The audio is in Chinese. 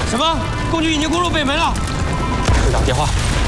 什么？共军已经攻入北门了？ 队长电话。